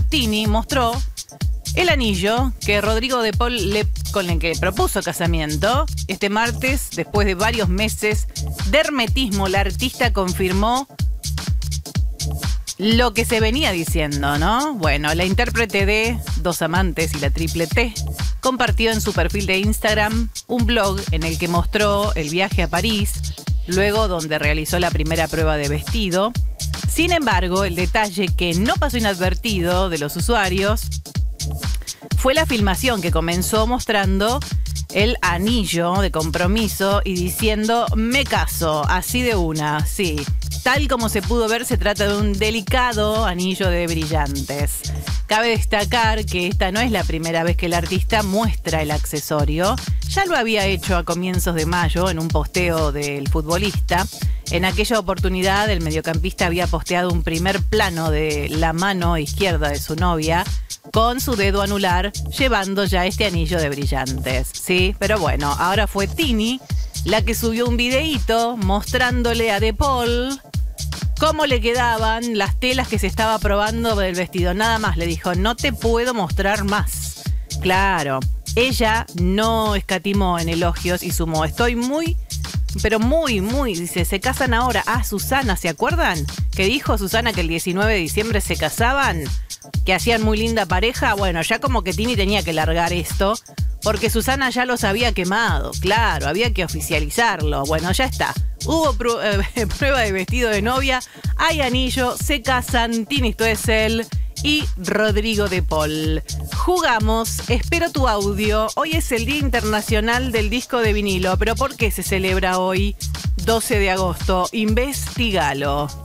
Tini mostró el anillo que Rodrigo de Paul con el que propuso casamiento. Este martes, después de varios meses de hermetismo, la artista confirmó lo que se venía diciendo, ¿no? Bueno, la intérprete de Dos Amantes y la Triple T compartió en su perfil de Instagram un blog en el que mostró el viaje a París, luego donde realizó la primera prueba de vestido. Sin embargo, el detalle que no pasó inadvertido de los usuarios fue la filmación que comenzó mostrando el anillo de compromiso y diciendo "me caso", así de una, sí. Tal como se pudo ver, se trata de un delicado anillo de brillantes. Cabe destacar que esta no es la primera vez que el artista muestra el accesorio. Ya lo había hecho a comienzos de mayo en un posteo del futbolista. En aquella oportunidad, el mediocampista había posteado un primer plano de la mano izquierda de su novia con su dedo anular, llevando ya este anillo de brillantes. Sí, pero bueno, ahora fue Tini la que subió un videíto mostrándole a De Paul cómo le quedaban las telas que se estaba probando del vestido. Nada más le dijo, no te puedo mostrar más. Claro, ella no escatimó en elogios y sumó, estoy muy, pero muy, dice, se casan ahora. Ah, Susana, ¿se acuerdan? Que dijo Susana que el 19 de diciembre se casaban, que hacían muy linda pareja. Bueno, ya como que Tini tenía que largar esto, porque Susana ya los había quemado. Claro, había que oficializarlo. Bueno, ya está. Hubo prueba de vestido de novia, hay anillo, se casan Tini Stoessel y Rodrigo de Paul. Jugamos, espero tu audio. Hoy es el Día Internacional del Disco de Vinilo, pero ¿por qué se celebra hoy, 12 de agosto? Investígalo.